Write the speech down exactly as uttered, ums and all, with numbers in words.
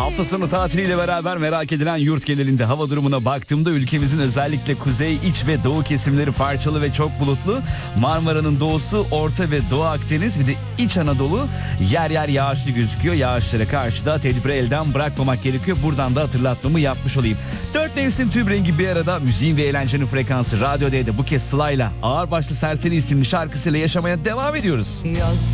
Hafta sonu tatiliyle beraber merak edilen yurt genelinde hava durumuna baktığımda ülkemizin özellikle kuzey, iç ve doğu kesimleri parçalı ve çok bulutlu. Marmara'nın doğusu, Orta ve Doğu Akdeniz bir de İç Anadolu yer yer yağışlı gözüküyor. Yağışlara karşı da tedbiri elden bırakmamak gerekiyor. Buradan da hatırlatmamı yapmış olayım. Dört mevsim tüm rengi bir arada, müziğin ve eğlencenin frekansı Radyo D'de bu kez Sıla'yla Ağırbaşlı Serseri isimli şarkısıyla yaşamaya devam ediyoruz. Yaz